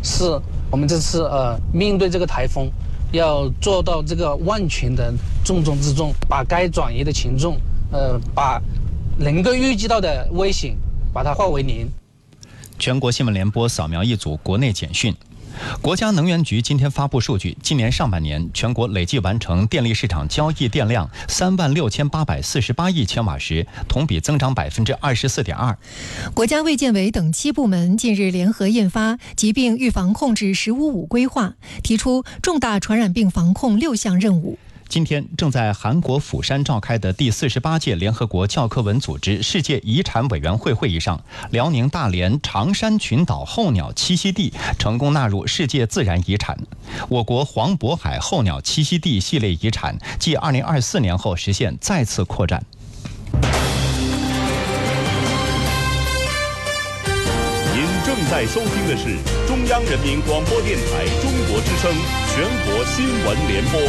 是我们这次面对这个台风，要做到这个万全的重中之重，把该转移的群众，把能够预计到的危险，把它化为零。 全国新闻联播扫描一组国内简讯。国家能源局今天发布数据，今年上半年全国累计完成电力市场交易电量36848亿千瓦时，同比增长24.2%。 国家卫健委等7部门近日联合印发《疾病预防控制“15+5”规划》，提出重大传染病防控6项任务。 今天正在韩国釜山召开的第48届联合国教科文组织世界遗产委员会会议上，辽宁大连长山群岛候鸟栖息地成功纳入世界自然遗产。我国黄渤海候鸟栖息地系列遗产继2024年后实现再次扩展。 您正在收听的是中央人民广播电台中国之声全国新闻联播。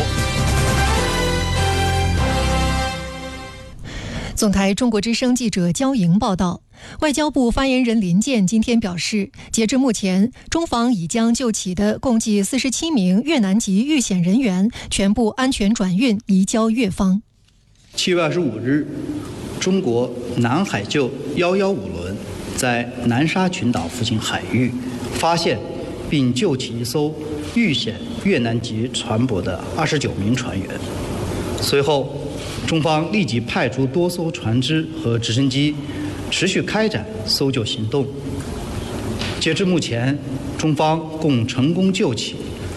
总台中国之声记者焦莹报道，外交部发言人林健今天表示，截至目前，中方已将就起的共计47名越南籍遇险人员全部安全转运移交越方。 7月25日，中国南海救115轮在南沙群岛附近海域发现并救起一艘遇险越南籍船舶的29名船员。随后，中方立即派出多艘船只和直升机，持续开展搜救行动。截至目前，中方共成功救起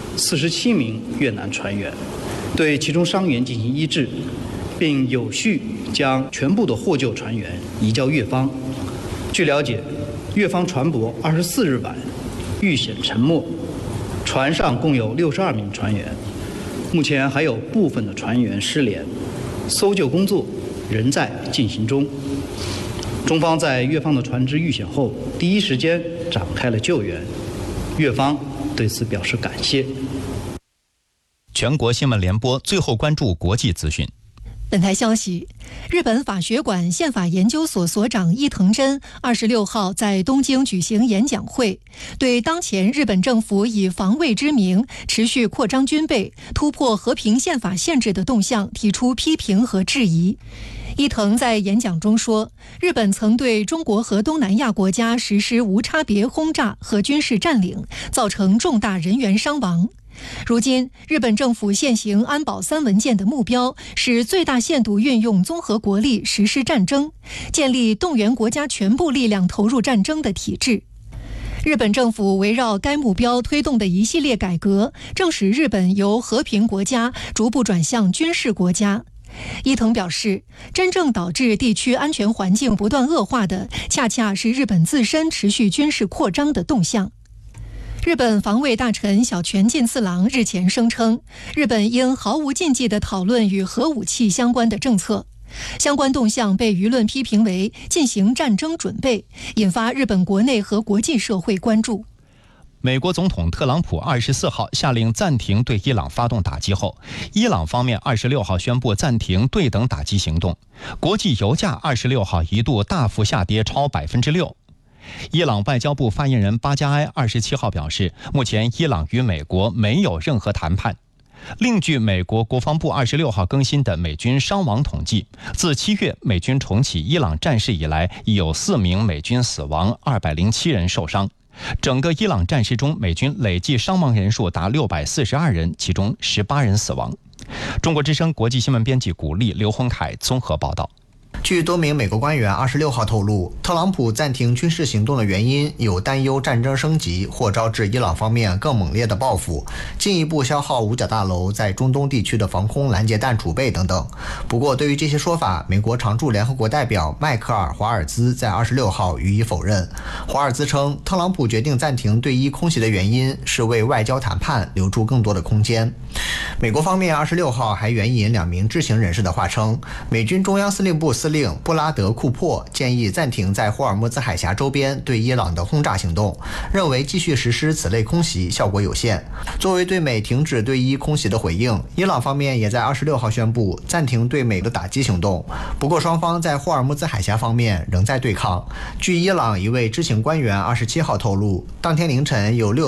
47名越南船员，对其中伤员进行医治，并有序将全部的获救船员移交越方。据了解，越方船舶24日晚遇险沉没，船上共有62名船员，目前还有部分的船员失联。搜救工作仍在进行中。中方在越方的船只遇险后，第一时间展开了救援，越方对此表示感谢。 全国新闻联播最后关注国际资讯。 本台消息，日本法学馆宪法研究所所长伊藤真26号在东京举行演讲会，对当前日本政府以防卫之名持续扩张军备、突破和平宪法限制的动向提出批评和质疑。伊藤在演讲中说，日本曾对中国和东南亚国家实施无差别轰炸和军事占领，造成重大人员伤亡。如今，日本政府现行安保3文件的目标是最大限度运用综合国力实施战争，建立动员国家全部力量投入战争的体制。日本政府围绕该目标推动的一系列改革，正使日本由和平国家逐步转向军事国家。伊藤表示，真正导致地区安全环境不断恶化的，恰恰是日本自身持续军事扩张的动向。日本防卫大臣小泉进次郎日前声称，日本应毫无禁忌地讨论与核武器相关的政策。相关动向被舆论批评为进行战争准备，引发日本国内和国际社会关注。 美国总统特朗普24号下令暂停对伊朗发动打击后，伊朗方面26号宣布暂停对等打击行动。国际油价26号一度大幅下跌超6%。伊朗外交部发言人巴加埃27号表示，目前伊朗与美国没有任何谈判。另据美国国防部26号更新的美军伤亡统计，自7月美军重启伊朗战事以来，已有4名美军死亡，207人受伤。整个伊朗战事中，美军累计伤亡人数达642人，其中18人死亡。中国之声国际新闻编辑古丽、刘洪凯综合报道。 据多名美国官员26号透露，特朗普暂停军事行动的原因有担忧战争升级或招致伊朗方面更猛烈的报复，进一步消耗五角大楼在中东地区的防空拦截弹储备等等。不过，对于这些说法，美国常驻联合国代表迈克尔·华尔兹在26号予以否认。华尔兹称，特朗普决定暂停对伊空袭的原因是为外交谈判留出更多的空间。美国方面26号还援引2名知情人士的话称，美军中央司令部司令布拉德·库珀建议暂停在霍尔木兹海峡周边对伊朗的轰炸行动，认为继续实施此类空袭效果有限。作为对美停止对伊空袭的回应，伊朗方面也在26号宣布暂停对美的打击行动。不过，双方在霍尔木兹海峡方面仍在对抗。据伊朗一位知情官员27号透露，当天凌晨有6